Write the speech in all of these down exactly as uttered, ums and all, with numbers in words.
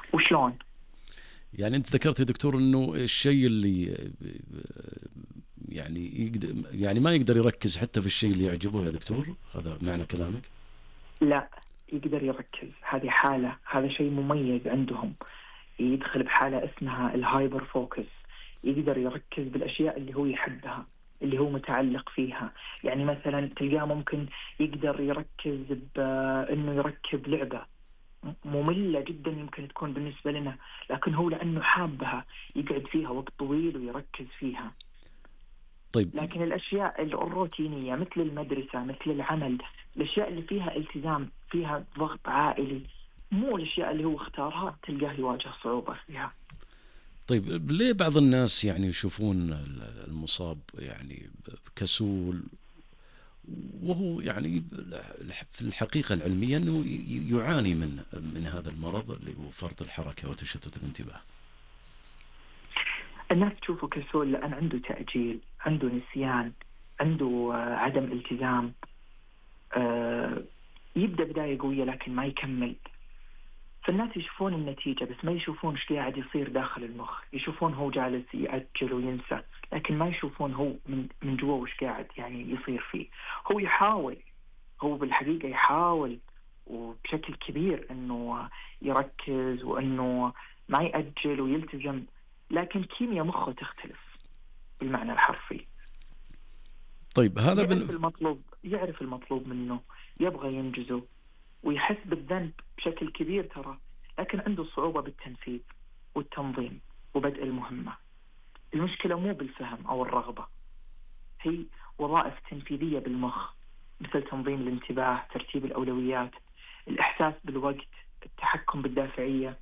وشلون؟ يعني أنت ذكرت يا دكتور أنه الشيء اللي يعني يقدر يعني ما يقدر يركز حتى في الشيء اللي يعجبه يا دكتور، هذا معنى كلامك؟ لا، يقدر يركز. هذه حالة، هذا شيء مميز عندهم. يدخل بحالة اسمها الهايبر فوكس. يقدر يركز بالأشياء اللي هو يحبها، اللي هو متعلق فيها. يعني مثلا تلقاه ممكن يقدر يركز بأنه يركب لعبة مملة جدا يمكن تكون بالنسبة لنا، لكن هو لأنه حابها يقعد فيها وقت طويل ويركز فيها. طيب. لكن الأشياء الروتينية مثل المدرسة، مثل العمل، الأشياء اللي فيها التزام، فيها ضغط عائلي، مو الأشياء اللي هو اختارها، تلقاه يواجه صعوبة فيها. طيب ليه بعض الناس يعني يشوفون المصاب يعني كسول، وهو يعني في الحقيقة العلمية أنه يعاني من من هذا المرض اللي هو فرط الحركة وتشتت الانتباه؟ الناس تشوفه كسول لأن عنده تأجيل، عنده نسيان، عنده آه، عدم التزام. آه، يبدأ بداية قوية لكن ما يكمل. فالناس يشوفون النتيجة بس ما يشوفون ايش قاعد يصير داخل المخ. يشوفون هو جالس يأجل وينسى، لكن ما يشوفون هو من من جوا وش قاعد يعني يصير فيه. هو يحاول، هو بالحقيقة يحاول وبشكل كبير انه يركز وانه ما يأجل ويلتزم، لكن كيمياء مخه تختلف بالمعنى الحرفي. طيب هذا يعرف بن... المطلوب، يعرف المطلوب منه، يبغى ينجزه، ويحس بالذنب بشكل كبير ترى، لكن عنده صعوبة بالتنفيذ والتنظيم وبدء المهمة. المشكلة مو بالفهم أو الرغبة، هي وظائف تنفيذية بالمخ، مثل تنظيم الانتباه، ترتيب الأولويات، الإحساس بالوقت، التحكم بالدافعية.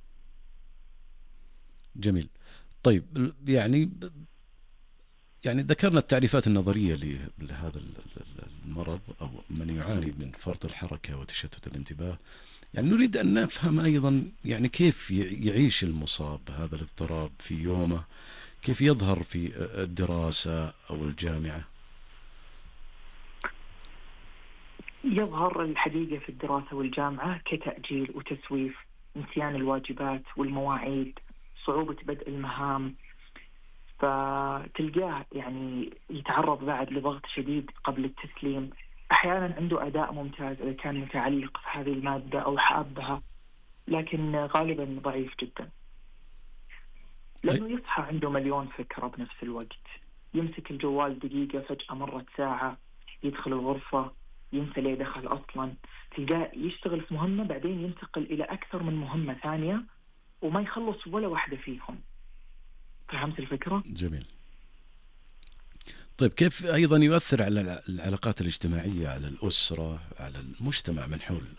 جميل. طيب يعني يعني ذكرنا التعريفات النظرية لهذا المرض أو من يعاني من فرط الحركة وتشتت الانتباه. يعني نريد أن نفهم أيضا يعني كيف يعيش المصاب هذا الاضطراب في يومه، كيف يظهر في الدراسة أو الجامعة. يظهر الحقيقة في الدراسة والجامعة كتأجيل وتسويف، نسيان الواجبات والمواعيد، صعوبة بدء المهام. فتلقاه يعني يتعرض بعد لضغط شديد قبل التسليم. أحيانا عنده أداء ممتاز إذا كان متعلق في هذه المادة أو حابها، لكن غالبا ضعيف جدا أي. لأنه يصحى عنده مليون فكرة بنفس الوقت. يمسك الجوال دقيقة فجأة مرت ساعة، يدخل الغرفة ينسى ليه دخل أصلا. تلقاه يشتغل في مهمة بعدين ينتقل إلى أكثر من مهمة ثانية وما يخلص ولا واحدة فيهم. فهمت الفكرة؟ جميل. طيب كيف أيضا يؤثر على العلاقات الاجتماعية، على الأسرة، على المجتمع من حوله؟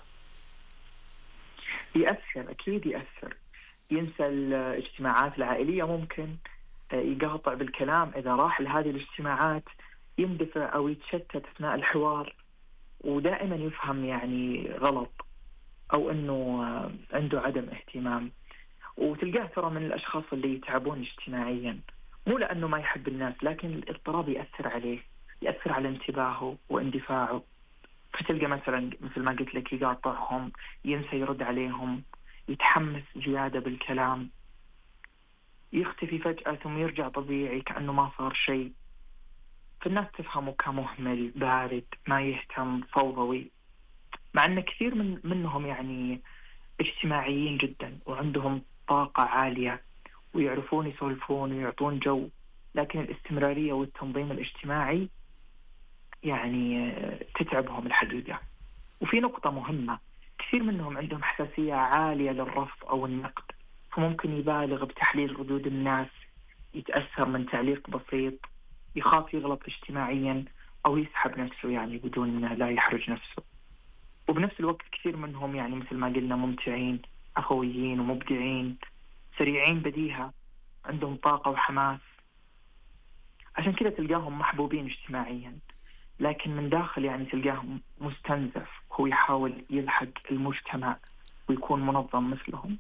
يأثر، أكيد يأثر. ينسى الاجتماعات العائلية، ممكن آه، يقاطع بالكلام إذا راح لهذه الاجتماعات، يندفع أو يتشتت أثناء الحوار، ودائما يفهم يعني غلط، أو أنه آه، عنده عدم اهتمام. وتلقاه ترى من الأشخاص اللي يتعبون اجتماعيا، مو لأنه ما يحب الناس، لكن الاضطراب يأثر عليه، يأثر على انتباهه واندفاعه. فتلقى مثلا مثل ما قلت لك يقاطعهم، ينسى يرد عليهم، يتحمس زيادة بالكلام، يختفي فجأة ثم يرجع طبيعي كأنه ما صار شيء. فالناس تفهمه كمهمل، بارد، ما يهتم، فوضوي، مع أن كثير من منهم يعني اجتماعيين جدا وعندهم طاقة عالية ويعرفون يسولفون ويعطون جو. لكن الاستمرارية والتنظيم الاجتماعي يعني آه، تتعبهم الحقيقة. وفي نقطة مهمة، كثير منهم عندهم حساسية عالية للرفض أو النقد، فممكن يبالغ بتحليل ردود الناس، يتأثر من تعليق بسيط، يخاف يغلط اجتماعيا أو يسحب نفسه يعني بدون لا يحرج نفسه. وبنفس الوقت كثير منهم يعني مثل ما قلنا ممتعين، عفويين ومبدعين، سريعين بديهة، عندهم طاقة وحماس. عشان كذا تلقاهم محبوبين اجتماعيا، لكن من داخل يعني تلقاه مستنزف. هو يحاول يلحق المجتمع ويكون منظم مثلهم.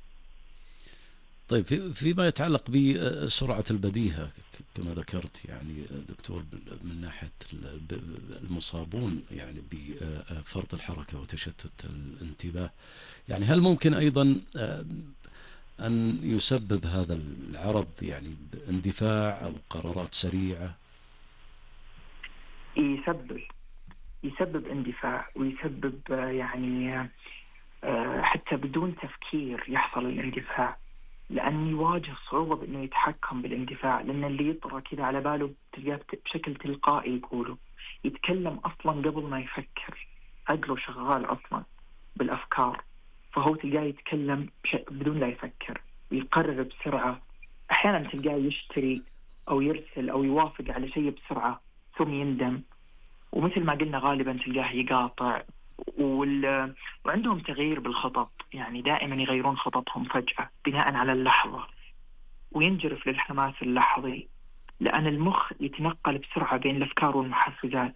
طيب في فيما يتعلق بسرعة البديهة كما ذكرت يعني دكتور، من ناحية المصابون يعني بفرط الحركة وتشتت الانتباه، يعني هل ممكن أيضا أن يسبب هذا العرض يعني اندفاع أو قرارات سريعة؟ يسبب يسبب اندفاع، ويسبب آه، يعني آه، حتى بدون تفكير يحصل الاندفاع، لأن يواجه صعوبة بأنه يتحكم بالاندفاع، لأن اللي يطرى كذا على باله تلقاه بشكل تلقائي يقوله، يتكلم أصلا قبل ما يفكر، عقله شغال أصلا بالأفكار، فهو تلقاه يتكلم بش- بدون لا يفكر ويقرر بسرعة. أحيانا تلقاه يشتري أو يرسل أو يوافق على شيء بسرعة ثم يندم، ومثل ما قلنا غالبا تلقاه يقاطع. وال... وعندهم تغيير بالخطط، يعني دائما يغيرون خططهم فجأة بناء على اللحظة، وينجرف للحماس اللحظي، لأن المخ يتنقل بسرعة بين الأفكار والمحفزات.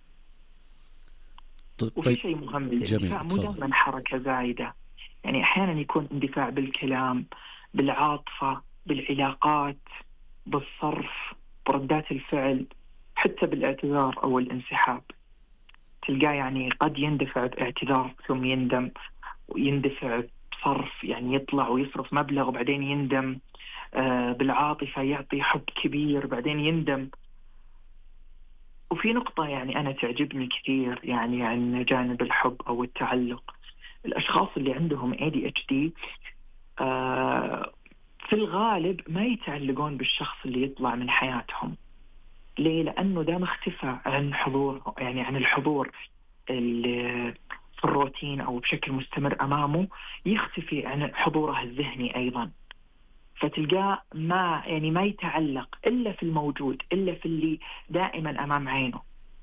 وفي طيب شيء مهم، جميل، الاندفاع مو تفضل. دائما حركة زايدة، يعني أحيانا يكون اندفاع بالكلام، بالعاطفة، بالعلاقات، بالصرف، بردات الفعل، حتى بالاعتذار أو الانسحاب. تلقاه يعني قد يندفع باعتذار ثم يندم، ويندفع بصرف، يعني يطلع ويصرف مبلغ وبعدين يندم. آه بالعاطفة يعطي حب كبير بعدين يندم. وفي نقطة يعني أنا تعجبني كثير يعني عن جانب الحب أو التعلق، الأشخاص اللي عندهم إيه دي إتش دي آه في الغالب ما يتعلقون بالشخص اللي يطلع من حياتهم. ليه؟ لأنه دام اختفى عن حضور، يعني عن الحضور اللي في الروتين أو بشكل مستمر أمامه، يختفي عن حضوره الذهني أيضا. فتلقاه ما يعني ما يتعلق إلا في الموجود، إلا في اللي دائما أمام عينه.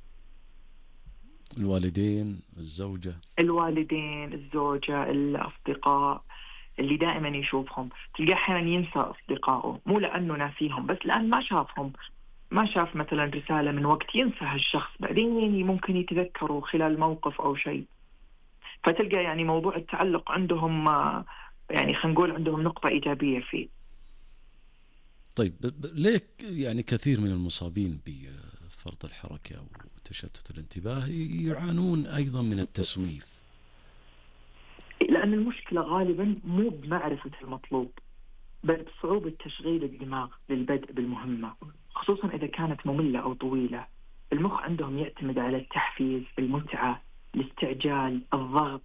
الوالدين، الزوجة. الوالدين، الزوجة، الأصدقاء اللي دائما يشوفهم، تلقاه أحيانا ينسى أصدقائه، مو لأنه ناسيهم بس لأن ما شافهم، ما شاف مثلا رسالة من وقت، ينسى هالشخص بعدين يعني ممكن يتذكره خلال موقف أو شيء. فتلقى يعني موضوع التعلق عندهم آه، يعني خلينا نقول عندهم نقطة إيجابية فيه. طيب ب- ب- ليه ك- يعني كثير من المصابين بفرط الحركة وتشتت الانتباه ي- يعانون أيضا من التسويف؟ لأن المشكلة غالبا مو بمعرفة المطلوب، بل بصعوبة تشغيل الدماغ للبدء بالمهمة، خصوصا إذا كانت مملة أو طويلة. المخ عندهم يعتمد على التحفيز، المتعة، الاستعجال، الضغط.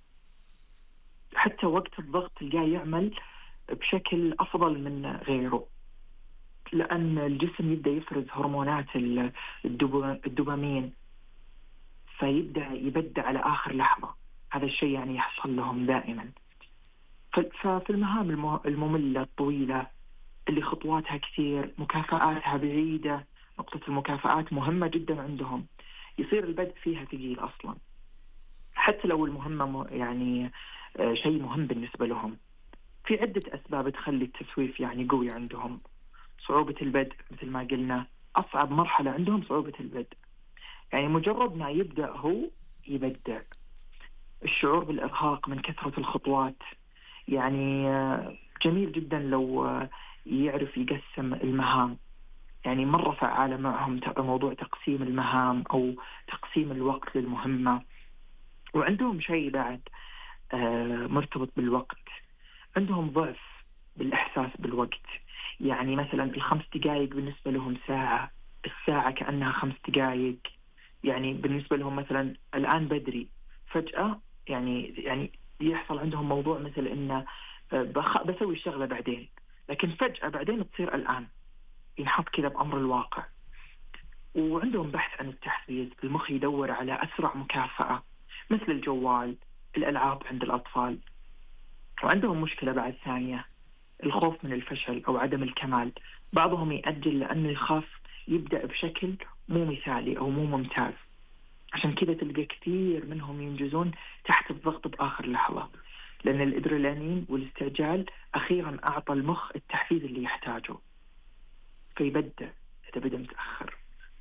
حتى وقت الضغط تلقاه يعمل بشكل أفضل من غيره، لأن الجسم يبدأ يفرز هرمونات ال- الدوبا- الدوبامين، فيبدأ يبدأ على آخر لحظة. هذا الشيء يعني يحصل لهم دائما. ف- ففي المهام الم- المملة الطويلة اللي خطواتها كثير، مكافآتها بعيدة، نقطة المكافآت مهمة جدا عندهم، يصير البدء فيها ثقيل أصلا، حتى لو المهمة م- يعني آه، شيء مهم بالنسبة لهم. في عدة أسباب تخلي التسويف يعني قوي عندهم. صعوبة البدء مثل ما قلنا، أصعب مرحلة عندهم صعوبة البدء، يعني مجرد ما يبدأ هو يبدع. الشعور بالإرهاق من كثرة الخطوات، يعني آه، جميل جدا لو آه، يعرف يقسم المهام، يعني مرة فعالة معهم ت- موضوع تقسيم المهام أو تقسيم الوقت للمهمة. وعندهم شيء بعد آه، مرتبط بالوقت، عندهم ضعف بالإحساس بالوقت. يعني مثلا الخمس دقائق بالنسبة لهم ساعة، الساعة كأنها خمس دقائق. يعني بالنسبة لهم مثلا الآن بدري، فجأة يعني يعني يحصل عندهم موضوع مثل إنه آه، بخ- بسوي الشغلة بعدين، لكن فجأة بعدين تصير الآن، ينحط كذا بأمر الواقع. وعندهم بحث عن التحفيز، المخ يدور على أسرع مكافأة مثل الجوال، الألعاب عند الأطفال. وعندهم مشكلة بعد ثانية، الخوف من الفشل أو عدم الكمال. بعضهم يأجل لأنه يخاف يبدأ بشكل مو مثالي أو مو ممتاز، عشان كذا تلقى كثير منهم ينجزون تحت الضغط بآخر لحظة، لأن الإدرينالين والاستعجال أخيرا أعطى المخ التحفيز اللي يحتاجه، فيبدأ إذا بدأ متأخر.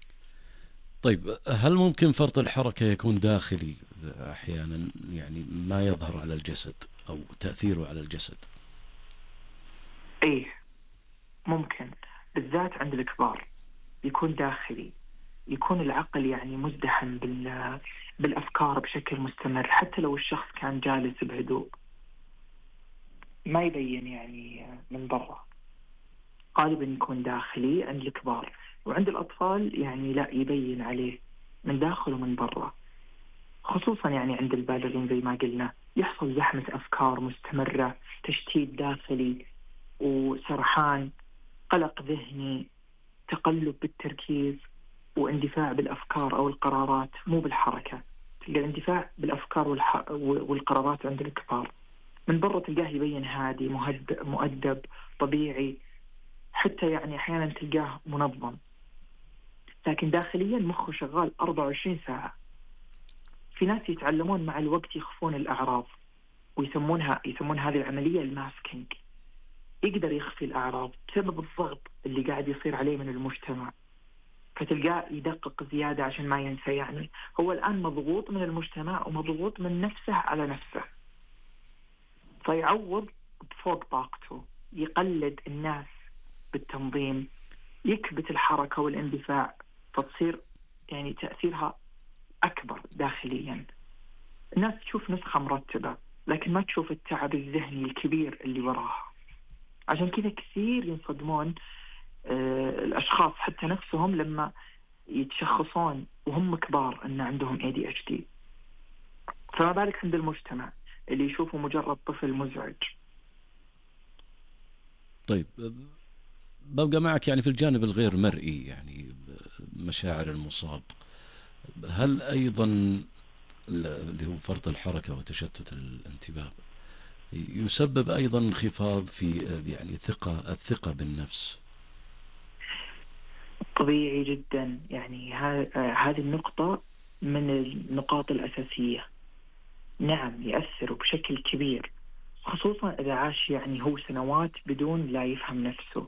طيب هل ممكن فرط الحركة يكون داخلي أحيانا، يعني ما يظهر على الجسد أو تأثيره على الجسد؟ إيه ممكن، بالذات عند الكبار يكون داخلي، يكون العقل يعني مزدحم بال بالأفكار بشكل مستمر حتى لو الشخص كان جالس بهدوء. ما يبين يعني من برا، غالبا يكون داخلي عند الكبار، وعند الأطفال يعني لا، يبين عليه من داخل ومن برا. خصوصا يعني عند البالغين زي ما قلنا يحصل زحمة أفكار مستمرة، تشتيت داخلي وسرحان، قلق ذهني، تقلب بالتركيز، واندفاع بالأفكار أو القرارات مو بالحركة. تلقى الاندفاع بالأفكار والح... والقرارات عند الكبار. من برا تلقاه يبين هادي، مهدئ، مؤدب، طبيعي، حتى يعني أحيانا تلقاه منظم، لكن داخليا مخه شغال أربعة وعشرين ساعة. في ناس يتعلمون مع الوقت يخفون الأعراض، ويسمونها يسمون هذه العملية الماسكينج. يقدر يخفي الأعراض بسبب الضغط اللي قاعد يصير عليه من المجتمع، فتلقاه يدقق زيادة عشان ما ينسى. يعني هو الآن مضغوط من المجتمع ومضغوط من نفسه على نفسه، فيعوض بفوق طاقته، يقلد الناس بالتنظيم، يكبت الحركة والاندفاع، فتصير يعني تأثيرها أكبر داخليا. الناس تشوف نسخة مرتبة لكن ما تشوف التعب الذهني الكبير اللي وراها. عشان كذا كثير ينصدمون آه الأشخاص حتى نفسهم لما يتشخصون وهم كبار أن عندهم إيه دي إتش دي، فما بالك عند المجتمع اللي يشوفه مجرد طفل مزعج. طيب ببقى معك يعني في الجانب الغير مرئي، يعني مشاعر المصاب، هل أيضا اللي هو فرط الحركة وتشتت الانتباه يسبب أيضا انخفاض في يعني ثقة الثقة بالنفس؟ طبيعي جدا، يعني هذه النقطة من النقاط الأساسية. نعم يأثر بشكل كبير، خصوصا إذا عاش يعني هو سنوات بدون لا يفهم نفسه.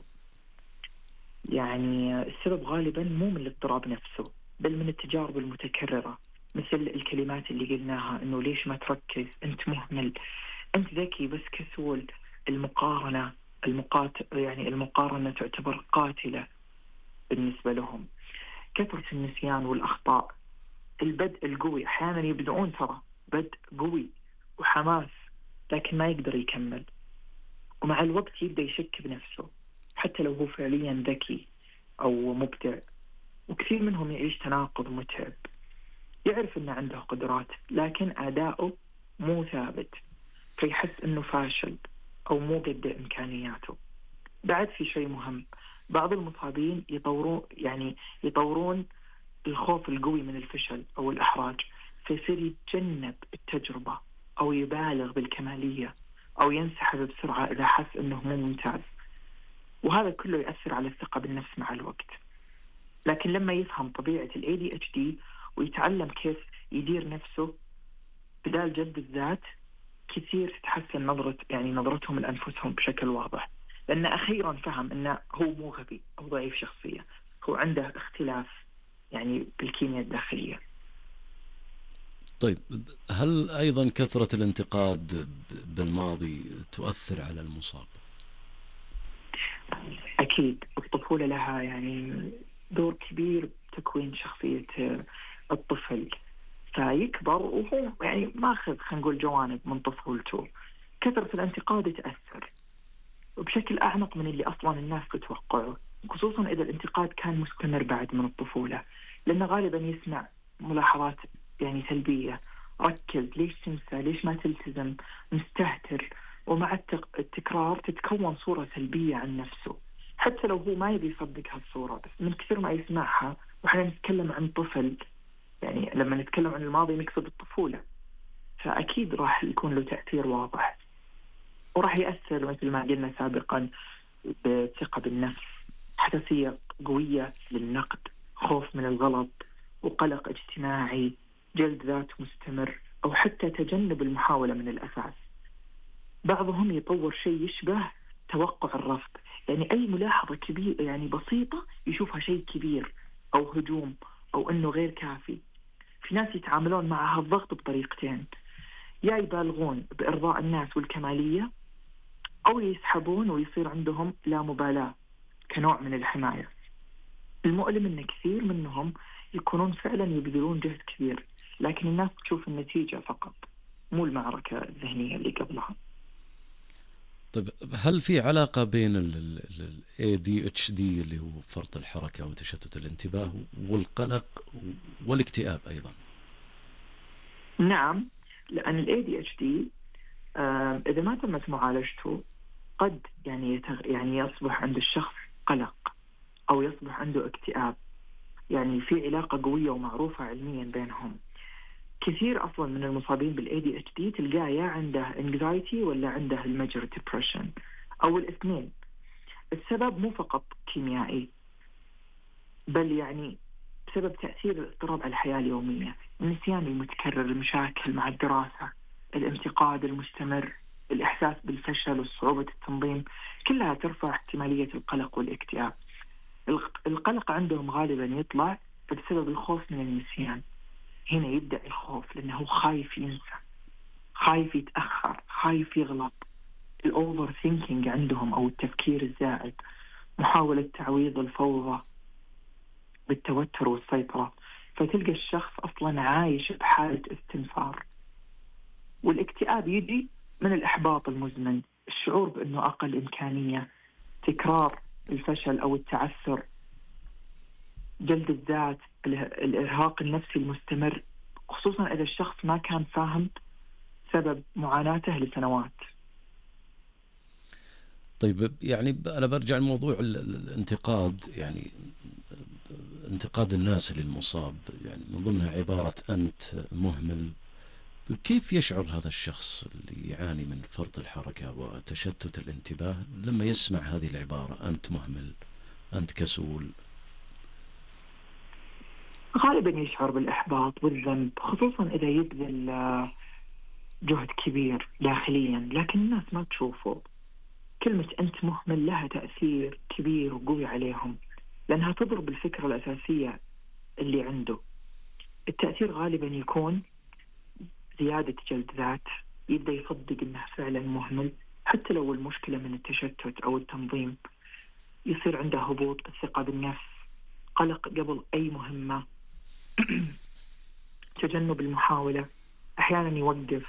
يعني السبب غالبا مو من الاضطراب نفسه، بل من التجارب المتكررة، مثل الكلمات اللي قلناها إنه ليش ما تركز، أنت مهمل، أنت ذكي بس كسول. المقارنة المقات يعني المقارنة تعتبر قاتلة بالنسبة لهم. كثرة النسيان والأخطاء، البدء القوي، أحيانا يبدأون ترى بدء قوي وحماس لكن ما يقدر يكمل، ومع الوقت يبدأ يشك بنفسه حتى لو هو فعليا ذكي أو مبدع. وكثير منهم يعيش تناقض متعب، يعرف أنه عنده قدرات لكن أداؤه مو ثابت، فيحس أنه فاشل أو مو قد إمكانياته. بعد في شيء مهم، بعض المصابين يطورون يعني يطورون الخوف القوي من الفشل أو الإحراج، فيصير يتجنب التجربة أو يبالغ بالكمالية أو ينسحب بسرعة إذا حس أنه مو ممتاز، وهذا كله يأثر على الثقة بالنفس مع الوقت. لكن لما يفهم طبيعة ال إيه دي إتش دي ويتعلم كيف يدير نفسه بدال جلد الذات، كثير تتحسن نظرة يعني نظرتهم لأنفسهم بشكل واضح، لأن أخيرا فهم أنه هو مو غبي أو ضعيف شخصية، هو عنده اختلاف يعني بالكيمياء الداخلية. طيب هل أيضا كثرة الانتقاد بالماضي تؤثر على المصاب؟ أكيد الطفولة لها يعني دور كبير بتكوين شخصية الطفل، فيكبر وهو يعني ماخذ خلينا نقول جوانب من طفولته. كثرة الانتقاد تأثر وبشكل أعمق من اللي أصلا الناس تتوقعه، خصوصا إذا الانتقاد كان مستمر بعد من الطفولة، لأنه غالبا يسمع ملاحظات يعني سلبية، ركز، ليش تنسى، ليش ما تلتزم، مستهتر. ومع التكرار تتكون صورة سلبية عن نفسه، حتى لو هو ما يبي يصدق هالصورة، بس من كثر ما يسمعها. وإحنا نتكلم عن طفل، يعني لما نتكلم عن الماضي نقصد الطفولة، فأكيد راح يكون له تأثير واضح، وراح يأثر مثل ما قلنا سابقا بثقة بالنفس، حساسية قوية للنقد، خوف من الغلط، وقلق اجتماعي، جلد ذات مستمر، أو حتى تجنب المحاولة من الأساس. بعضهم يطور شيء يشبه توقع الرفض، يعني أي ملاحظة كبيرة يعني بسيطة يشوفها شيء كبير أو هجوم أو أنه غير كافي. في ناس يتعاملون مع هالضغط بطريقتين، يا يبالغون بإرضاء الناس والكمالية، أو يسحبون ويصير عندهم لا مبالاة كنوع من الحماية. المؤلم أن كثير منهم يكونون فعلا يبذلون جهد كبير، لكن الناس تشوف النتيجة فقط، مو المعركة الذهنية اللي قبلها. طيب هل في علاقة بين ال إيه دي إتش دي اللي هو فرط الحركة وتشتت الانتباه والقلق والاكتئاب أيضا؟ نعم، لأن ال إيه دي إتش دي آه، إذا ما تمت معالجته قد يعني يتغ... يعني يصبح عند الشخص قلق أو يصبح عنده اكتئاب. يعني في علاقة قوية ومعروفة علميا بينهم. كثير أصلا من المصابين بال إيه دي إتش دي تلقاه يا عنده anxiety ولا عنده الماجور depression أو الاثنين. السبب مو فقط كيميائي، بل يعني بسبب تأثير الاضطراب على الحياة اليومية، النسيان المتكرر، المشاكل مع الدراسة، الانتقاد المستمر، الإحساس بالفشل وصعوبة التنظيم، كلها ترفع احتمالية القلق والاكتئاب. الق- القلق عندهم غالبا يطلع بسبب الخوف من النسيان. هنا يبدأ الخوف لأنه هو خايف ينسى، خايف يتأخر، خايف يغلط. الأوفر ثينكينج عندهم أو التفكير الزائد، محاولة تعويض الفوضى بالتوتر والسيطرة. فتلقى الشخص أصلا عايش بحالة استنفار. والاكتئاب يجي من الإحباط المزمن، الشعور بأنه أقل إمكانية، تكرار الفشل أو التعثر، جلد الذات، الإرهاق النفسي المستمر، خصوصا إذا الشخص ما كان فاهم سبب معاناته لسنوات. طيب يعني أنا برجع لموضوع الانتقاد، يعني انتقاد الناس للمصاب، يعني من ضمنها عبارة أنت مهمل. كيف يشعر هذا الشخص اللي يعاني من فرط الحركة وتشتت الانتباه لما يسمع هذه العبارة أنت مهمل، أنت كسول؟ غالبا يشعر بالإحباط والذنب، خصوصا إذا يبذل جهد كبير داخليا لكن الناس ما تشوفه. كلمة أنت مهمل لها تأثير كبير وقوي عليهم، لأنها تضرب الفكرة الأساسية اللي عنده. التأثير غالبا يكون زيادة جلد ذات، يبدأ يصدق أنه فعلا مهمل حتى لو المشكلة من التشتت أو التنظيم. يصير عنده هبوط بالثقة بالنفس، قلق قبل أي مهمة، تجنب المحاولة، أحيانا يوقف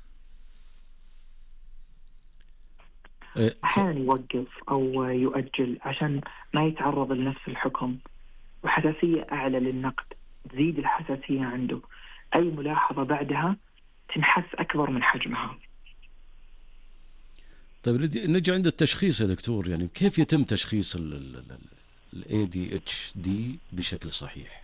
أحيانا يوقف أو يؤجل عشان ما يتعرض لنفس الحكم. وحساسية أعلى للنقد، تزيد الحساسية عنده، أي ملاحظة بعدها تنحس أكبر من حجمها. طيب نجي عند التشخيص يا دكتور، يعني كيف يتم تشخيص ال إيه دي إتش دي بشكل صحيح؟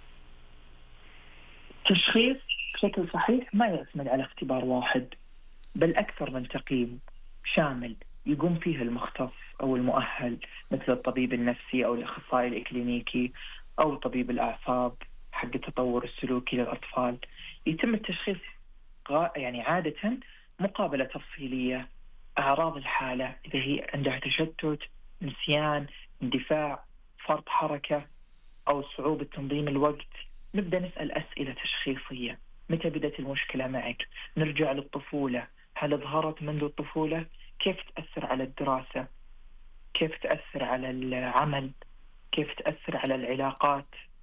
تشخيص بشكل صحيح ما يعتمد على اختبار واحد، بل أكثر من تقييم شامل يقوم فيه المختص أو المؤهل، مثل الطبيب النفسي أو الأخصائي الإكلينيكي أو طبيب الأعصاب حق التطور السلوكي للأطفال. يتم التشخيص يعني عادة مقابلة تفصيلية، أعراض الحالة، إذا هي عندها تشتت، نسيان، اندفاع، فرط حركة أو صعوبة تنظيم الوقت. نبدأ نسأل أسئلة تشخيصية. متى بدأت المشكلة معك؟ نرجع للطفولة، هل ظهرت منذ الطفولة؟ كيف تأثر على الدراسة؟ كيف تأثر على العمل؟ كيف تأثر على العلاقات؟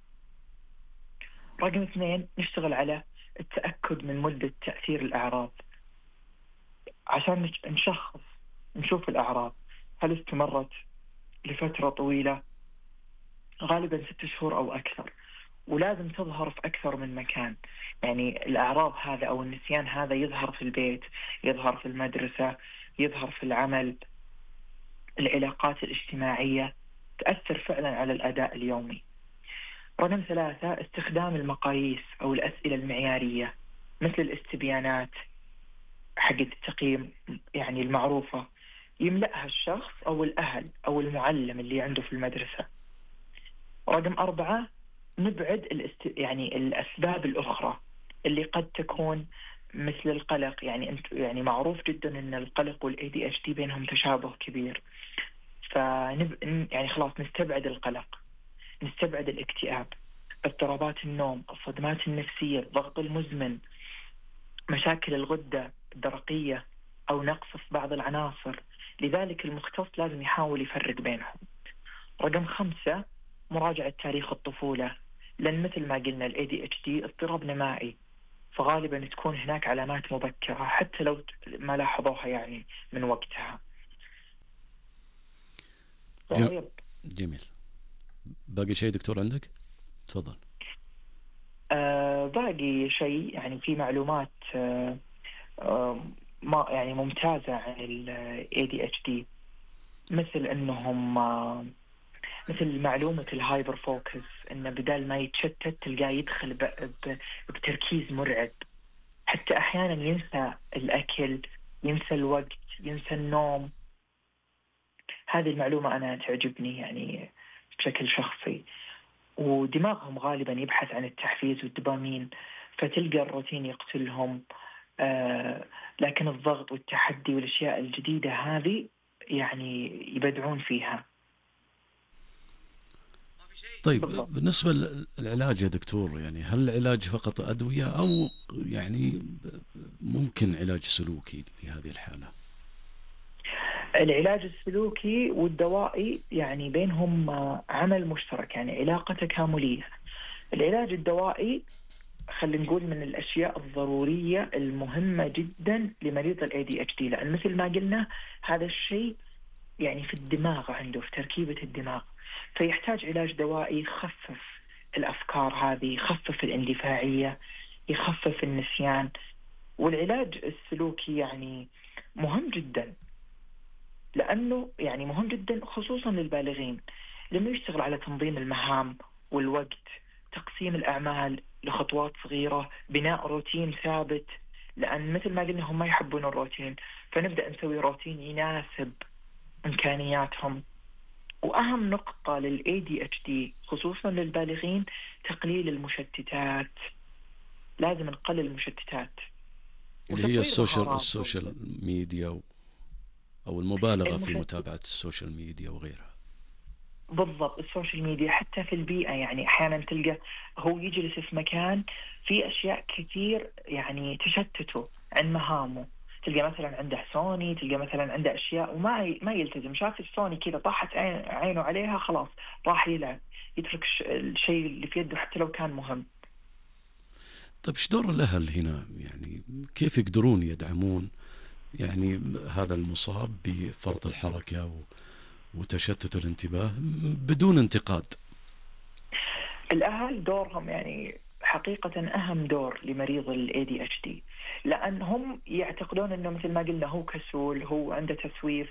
رقم اثنين، نشتغل على التأكد من مدة تأثير الأعراض عشان نشخص، نشوف الأعراض هل استمرت لفترة طويلة، غالبا ست شهور أو أكثر، ولازم تظهر في أكثر من مكان. يعني الأعراض هذا أو النسيان هذا يظهر في البيت، يظهر في المدرسة، يظهر في العمل، العلاقات الاجتماعية، تأثر فعلا على الأداء اليومي. رقم ثلاثة، استخدام المقاييس أو الأسئلة المعيارية مثل الاستبيانات حق التقييم يعني المعروفة، يملأها الشخص أو الأهل أو المعلم اللي عنده في المدرسة. رقم أربعة، نبعد الاست... يعني الأسباب الأخرى اللي قد تكون مثل القلق. يعني أنت يعني معروف جدا أن القلق وال إيه دي إتش دي بينهم تشابه كبير. فنب... يعني خلاص نستبعد القلق، نستبعد الاكتئاب، اضطرابات النوم، الصدمات النفسية، الضغط المزمن، مشاكل الغدة الدرقية أو نقص في بعض العناصر. لذلك المختص لازم يحاول يفرق بينهم. رقم خمسة، مراجعة تاريخ الطفولة، لأن مثل ما قلنا ال إيه دي إتش دي اضطراب نمائي، فغالبا تكون هناك علامات مبكرة حتى لو ما لاحظوها يعني من وقتها. جم... جميل. باقي شيء دكتور عندك؟ تفضل. آه باقي شيء يعني في معلومات آه آه ما يعني ممتازة عن ال إيه دي إتش دي، مثل أنهم آه مثل معلومة الهايبر فوكس، إنه بدال ما يتشتت تلقاه يدخل ب... ب... بتركيز مرعب، حتى أحيانا ينسى الأكل، ينسى الوقت، ينسى النوم. هذه المعلومة أنا تعجبني يعني بشكل شخصي. ودماغهم غالبا يبحث عن التحفيز والدوبامين، فتلقى الروتين يقتلهم. آه لكن الضغط والتحدي والأشياء الجديدة هذه يعني يبدعون فيها. طيب بالضبط. بالنسبة للعلاج يا دكتور، يعني هل العلاج فقط أدوية أو يعني ممكن علاج سلوكي لهذه الحالة؟ العلاج السلوكي والدوائي يعني بينهم عمل مشترك، يعني علاقة تكاملية. العلاج الدوائي خلينا نقول من الأشياء الضرورية المهمة جدا لمريض ال إيه دي إتش دي، لأن مثل ما قلنا هذا الشيء يعني في الدماغ عنده، في تركيبة الدماغ، فيحتاج علاج دوائي يخفف الأفكار هذه، يخفف الاندفاعية، يخفف النسيان. والعلاج السلوكي يعني مهم جدا، لأنه يعني مهم جدا خصوصا للبالغين، لأنه يشتغل على تنظيم المهام والوقت، تقسيم الأعمال لخطوات صغيرة، بناء روتين ثابت. لأن مثل ما قلنا هم ما يحبون الروتين، فنبدأ نسوي روتين يناسب إمكانياتهم. وأهم نقطة لل إيه دي إتش دي خصوصا للبالغين تقليل المشتتات. لازم نقلل المشتتات اللي هي وتطوير السوشيال مهاراتهم. السوشيال ميديا أو المبالغة في المشتت متابعة السوشيال ميديا وغيرها. بالضبط، السوشيال ميديا حتى في البيئة، يعني أحيانا تلقى هو يجلس في مكان في أشياء كثير يعني تشتته عن مهامه. تلقى مثلا عنده سوني، تلقى مثلا عنده أشياء وما ي- ما يلتزم، شاف السوني كذا طاحت عين عينه عليها خلاص راح يلعب، يترك الش- الشيء اللي في يده حتى لو كان مهم. طيب ايش دور الأهل هنا؟ يعني كيف يقدرون يدعمون يعني هذا المصاب بفرط الحركة و- وتشتت الانتباه بدون انتقاد؟ الأهل دورهم يعني حقيقة أهم دور لمريض ال إيه دي إتش دي، لأن هم يعتقدون أنه مثل ما قلنا هو كسول، هو عنده تسويف،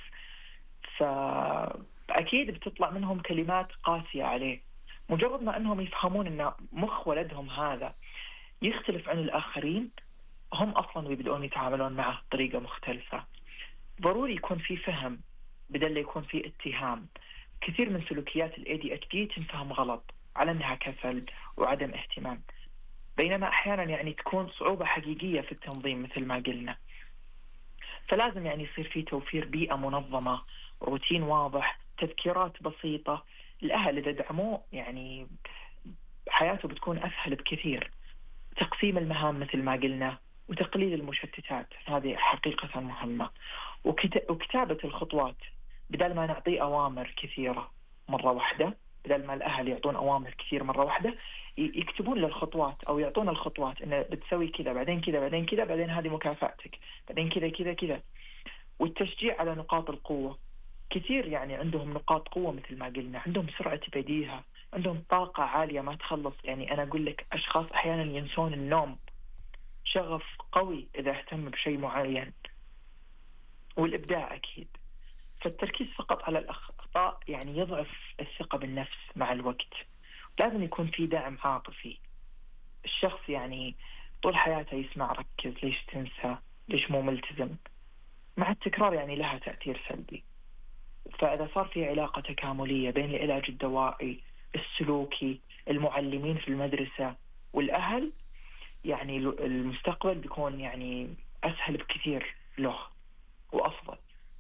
فأكيد بتطلع منهم كلمات قاسية عليه. مجرد ما أنهم يفهمون أن مخ ولدهم هذا يختلف عن الآخرين، هم أصلا بيبدأون يتعاملون معه بطريقة مختلفة. ضروري يكون في فهم بدل لا يكون في اتهام. كثير من سلوكيات ال إيه دي إتش دي تنفهم غلط على أنها كسل وعدم اهتمام، بينما أحيانا يعني تكون صعوبة حقيقية في التنظيم مثل ما قلنا. فلازم يعني يصير في توفير بيئة منظمة، روتين واضح، تذكيرات بسيطة. الأهل إذا دعموه يعني حياته بتكون أسهل بكثير. تقسيم المهام مثل ما قلنا، وتقليل المشتتات، هذه حقيقة مهمة. وكت... وكتابة الخطوات، بدل ما نعطيه أوامر كثيرة مرة واحدة، بدل ما الأهل يعطون أوامر كثير مرة واحدة، ي- يكتبون للخطوات أو يعطون الخطوات إنه بتسوي كذا بعدين كذا بعدين كذا بعدين هذه مكافأتك بعدين كذا كذا كذا. والتشجيع على نقاط القوة. كثير يعني عندهم نقاط قوة مثل ما قلنا، عندهم سرعة بديهة، عندهم طاقة عالية ما تخلص. يعني أنا أقول لك أشخاص أحيانا ينسون النوم، شغف قوي إذا اهتم بشيء معين، والإبداع أكيد. فالتركيز فقط على الأخطاء يعني يضعف الثقة بالنفس مع الوقت. لازم يكون في دعم عاطفي. الشخص يعني طول حياته يسمع ركز، ليش تنسى، ليش مو ملتزم. مع التكرار يعني لها تأثير سلبي. فإذا صار في علاقة تكاملية بين العلاج الدوائي، السلوكي، المعلمين في المدرسة، والأهل، يعني المستقبل بيكون يعني أسهل بكثير له وأفضل.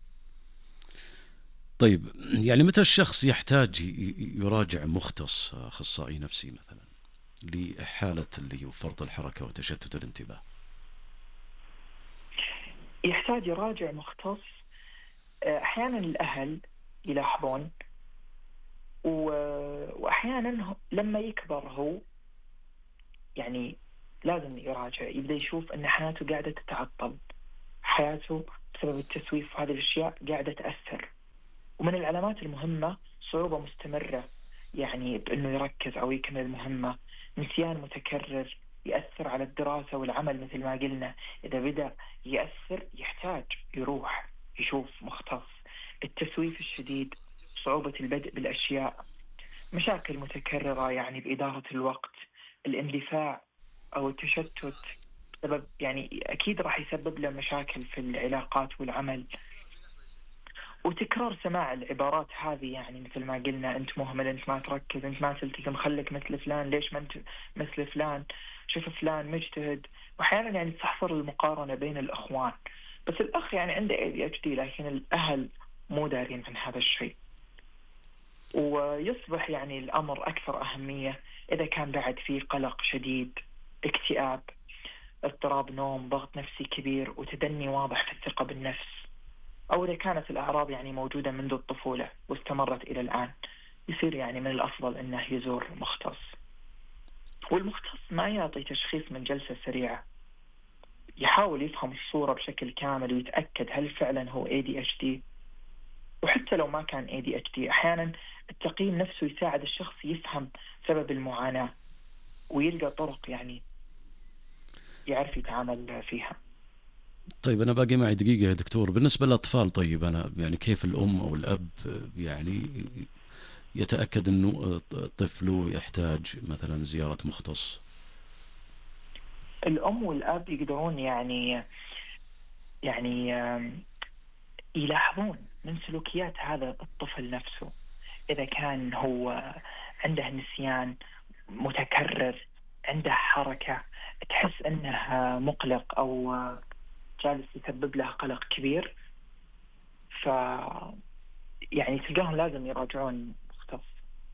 طيب يعني متى الشخص يحتاج ي- يراجع مختص أخصائي نفسي مثلا لحالة اللي هو فرط الحركة وتشتت الانتباه؟ يحتاج يراجع مختص. أحيانا الأهل يلاحظون، وأحيانا لما يكبر هو يعني لازم يراجع، يبدأ يشوف أن حياته قاعدة تتعطل، حياته بسبب التسويف وهذه الأشياء قاعدة تأثر. ومن العلامات المهمة صعوبة مستمرة يعني بأنه يركز أو يكمل المهمة، نسيان متكرر، يأثر على الدراسة والعمل مثل ما قلنا. إذا بدأ يأثر يحتاج يروح يشوف مختص. التسويف الشديد، صعوبة البدء بالأشياء، مشاكل متكررة يعني بإدارة الوقت، الاندفاع أو التشتت بسبب يعني أكيد راح يسبب له مشاكل في العلاقات والعمل، وتكرار سماع العبارات هذه يعني مثل ما قلنا أنت مهمل، أنت ما تركز، أنت ما تلتزم، خلك مثل فلان، ليش ما أنت مثل فلان، شوف فلان مجتهد. وأحيانا يعني تحصل المقارنة بين الأخوان، بس الأخ يعني عنده إيه دي إتش دي لكن الأهل مو دارين عن هذا الشيء. ويصبح يعني الأمر أكثر أهمية إذا كان بعد فيه قلق شديد، اكتئاب، اضطراب نوم، ضغط نفسي كبير، وتدني واضح في الثقة بالنفس، أو إذا كانت الأعراض يعني موجودة منذ الطفولة واستمرت إلى الآن، يصير يعني من الأفضل أنه يزور مختص. والمختص ما يعطي تشخيص من جلسة سريعة، يحاول يفهم الصورة بشكل كامل ويتأكد هل فعلا هو إيه دي إتش دي. وحتى لو ما كان إيه دي إتش دي أحيانا التقييم نفسه يساعد الشخص يفهم سبب المعاناة ويلقى طرق يعني يعرف يتعامل فيها. طيب أنا باقي معي دقيقة يا دكتور. بالنسبة للأطفال، طيب أنا يعني كيف الأم أو الأب يعني يتأكد أنه طفله يحتاج مثلا زيارة مختص؟ الأم والأب يقدرون يعني يعني يلاحظون من سلوكيات هذا الطفل نفسه، إذا كان هو عنده نسيان متكرر، عنده حركة تحس أنه مقلق أو جالس يسبب له قلق كبير، ف يعني تلقاهم لازم يراجعون مختص.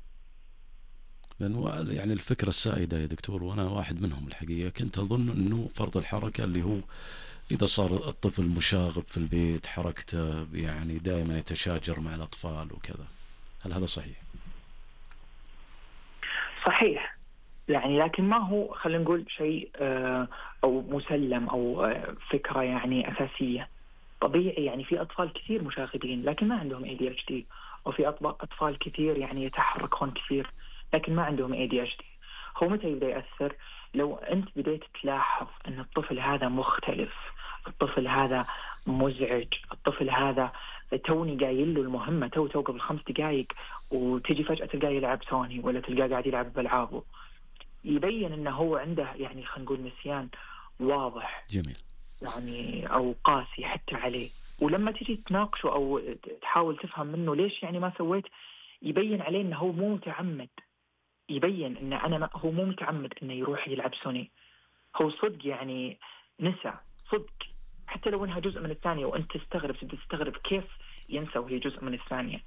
لأنه يعني الفكرة السائدة يا دكتور، وأنا واحد منهم الحقيقة، كنت أظن أنه فرط الحركة اللي هو إذا صار الطفل مشاغب في البيت، حركته يعني دائما يتشاجر مع الأطفال وكذا. هل هذا صحيح؟ صحيح يعني، لكن ما هو خلينا نقول شيء أو مسلم أو فكرة يعني أساسية. طبيعي يعني في أطفال كثير مشاغبين لكن ما عندهم إيه دي إتش دي، وفي أطفال كثير يعني يتحركون كثير لكن ما عندهم إيه دي إتش دي. هو متى يبدأ يأثر؟ لو أنت بديت تلاحظ أن الطفل هذا مختلف، الطفل هذا مزعج، الطفل هذا توني قايل له المهمة تو تو قبل خمس دقائق وتجي فجأة تلقاه يلعب سوني ولا تلقاه قاعد يلعب بألعابه، يبين أنه هو عنده يعني خلينا نقول نسيان واضح. جميل. يعني أو قاسي حتى عليه. ولما تيجي تناقشه أو تحاول تفهم منه ليش يعني ما سويت، يبين عليه أنه هو مو متعمد، يبين أنه أنا ما هو مو متعمد أنه يروح يلعب سوني، هو صدق يعني نسى صدق، حتى لو أنها جزء من الثانية وأنت تستغرب تستغرب كيف ينسى وهي جزء من الثانية.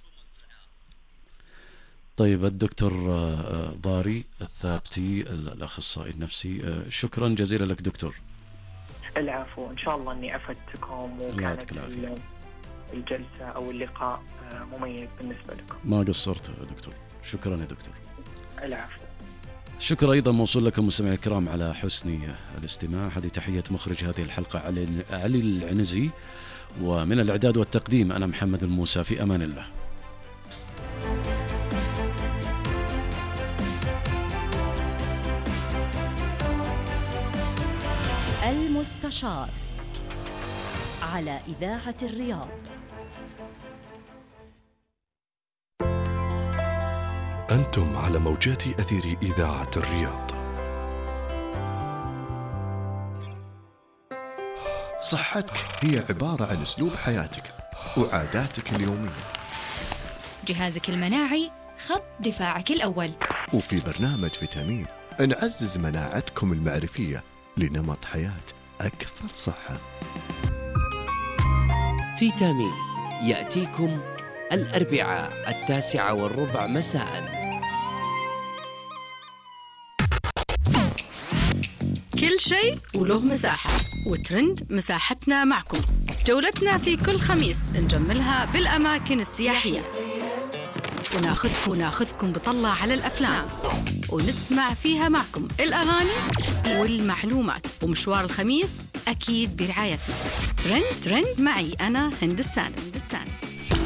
طيب الدكتور ضاري الثابتي الأخصائي النفسي، شكرا جزيلا لك دكتور. العفو، إن شاء الله أني أفدتكم وكانت الجلسة أو اللقاء مميز بالنسبة لكم. ما قصرت يا دكتور، شكرا يا دكتور. العفو. شكرا أيضا موصول لكم مستمعي الكرام على حسن الاستماع. هذه تحية مخرج هذه الحلقة علي العنزي، ومن الإعداد والتقديم أنا محمد الموسى. في أمان الله. المستشار على إذاعة الرياض. أنتم على موجات أثير إذاعة الرياض. صحتك هي عبارة عن أسلوب حياتك وعاداتك اليومية. جهازك المناعي خط دفاعك الأول. وفي برنامج فيتامين نعزز مناعتكم المعرفية لنمط حياة أكثر صحة. فيتامين يأتيكم الأربعاء التاسعة والربع مساء. كل شيء وله مساحة، وترند مساحتنا معكم. جولتنا في كل خميس نجملها بالأماكن السياحية، وناخذكم وناخذكم بطلة على الأفلام، ونسمع فيها معكم الأغاني والمعلومات. ومشوار الخميس أكيد برعايتنا. ترند ترند معي أنا هند السالم.